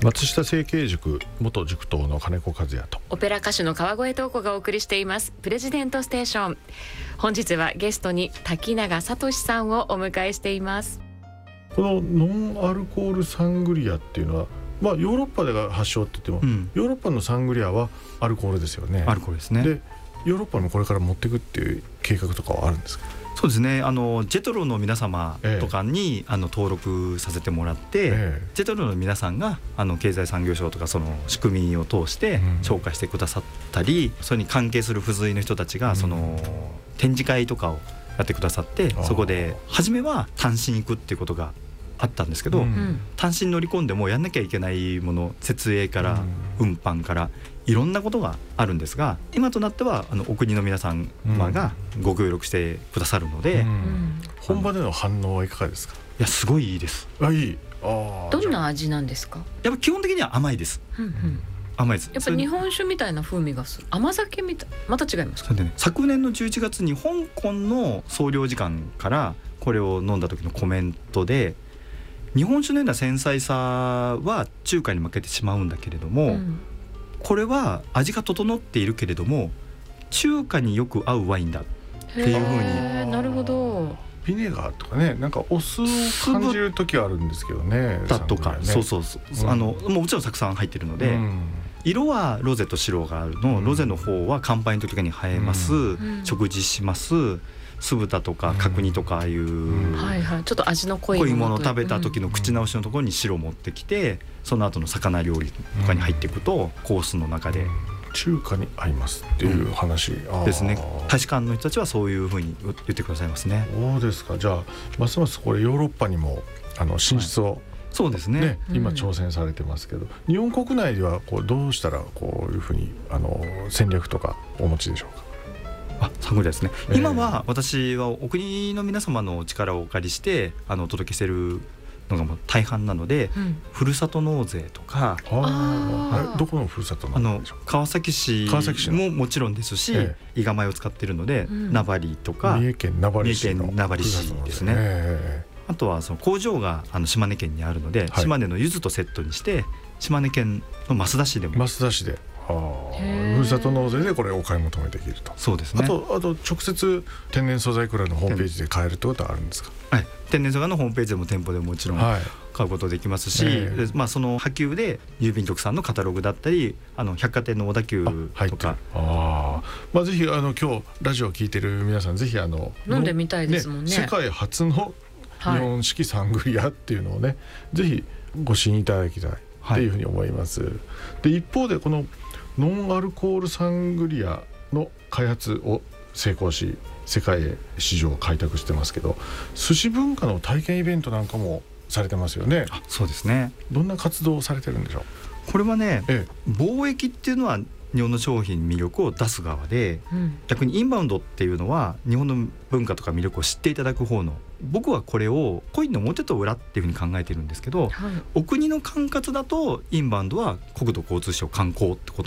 松下政経塾元塾頭の金子和也とオペラ歌手の川越東子がお送りしていますプレジデントステーション。本日はゲストに滝永聡さんをお迎えしています。 このノンアルコールサングリアっていうのは、ヨーロッパでが発祥って言っても、ヨーロッパのサングリアはアルコールですよね。 アルコールですね。 でヨーロッパにもこれから持っていくっていう計画とかはあるんですか？ そうですね、ジェトロの皆様とかに、登録させてもらって、ジェトロの皆さんが経済産業省とかその仕組みを通して紹介してくださったり、それに関係する付随の人たちがその展示会とかをやってくださって、そこで初めは単身行くっていうことがあったんですけど、単身乗り込んでもやんなきゃいけないもの、設営から運搬からいろんなことがあるんですが、今となってはお国の皆様がご協力してくださるので、 本場での反応はいかがですか？ いやすごいいいです。 いい。 どんな味なんですか？ やっぱ基本的には甘いです、甘いです。 やっぱ日本酒みたいな風味がする。甘酒みたい、また違いますか？ 昨年の11月に香港の総領事館からこれを飲んだ時のコメントで、日本酒のような繊細さは中華に負けてしまうんだけれども、これは味が整っているけれども中華によく合うワインだっていう風に。 なるほど。 ビネガーとかね、なんかお酢を感じる時はあるんですけどね。 だとか、そう、もちろんたくさん入ってるので、色はロゼと白があるの、ロゼの方は乾杯の時に映えます、食事します。酢豚とか角煮とかああいう、 ちょっと味の濃いものを食べた時の口直しのところに白を持ってきて、その後の魚料理とかに入っていくとコースの中で中華に合いますっていう話、 ですね。大使館の人たちはそういうふうに言ってくださいますね。 そうですか。じゃあますますこれヨーロッパにも進出を、 そうですね、 今挑戦されてますけど、日本国内ではどうしたらこういうふうに戦略とかお持ちでしょうか？ サングリアですね。今は私はお国の皆様のお力をお借りしてお届けしてるのがもう大半なので、ふるさと納税とか、 どこのふるさと納税でしょう？ 川崎市ももちろんですし、伊賀米を使っているので、名張とか三重県名張市ですね。あとはその工場が島根県にあるので、島根の柚子とセットにして島根県の益田市でもふるさと納税でこれお買い求めできると。 そうですね。あと直接天然素材クラブのホームページで買えるってことはあるんですか？ 天然素材のホームページでも店舗でももちろん買うことできますし、その波及で郵便局さんのカタログだったり百貨店の小田急とか、 ぜひ今日ラジオを聞いてる皆さんぜひ飲んでみたいですもんね。 世界初の日本式サングリアっていうのをね、ぜひご試飲いただきたいっていうふうに思います。で一方でこのノンアルコールサングリアの開発を成功し世界へ市場を開拓してますけど、寿司文化の体験イベントなんかもされてますよね。 そうですね。 どんな活動をされてるんでしょう？ これはね、貿易っていうのは日本の商品魅力を出す側で、逆にインバウンドっていうのは日本の文化とか魅力を知っていただく方の、僕はこれをコインの表と裏っていうふうに考えてるんですけど、お国の管轄だとインバウンドは国土交通省観光ってこと